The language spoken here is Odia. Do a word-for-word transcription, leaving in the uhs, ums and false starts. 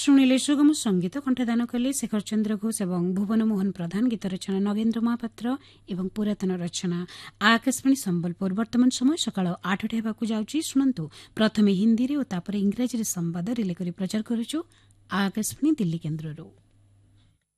ଶୁଣିଲେ ସୁଗମ ସଙ୍ଗୀତ କଣ୍ଠଦାନ କଲେ ଶେଖର ଚନ୍ଦ୍ର ଘୋଷ ଏବଂ ଭୁବନ ମୋହନ ପ୍ରଧାନ। ଗୀତ ରଚନା ନଗେନ୍ଦ୍ର ମହାପାତ୍ର ଏବଂ ପୁରାତନ ରଚନା ଆକାଶବାଣୀ ସମ୍ବଲପୁର। ବର୍ତ୍ତମାନ ସମୟ ସକାଳ ଆଠଟା ହେବାକୁ ଯାଉଛି। ଶୁଣନ୍ତୁ ପ୍ରଥମେ ହିନ୍ଦୀରେ ଓ ତାପରେ ଇଂରାଜୀରେ ସମ୍ବାଦ ରିଲେ କରି ପ୍ରଚାର କରୁଛୁ ଆକାଶବାଣୀ ଦିଲ୍ଲୀ କେନ୍ଦ୍ରରୁ।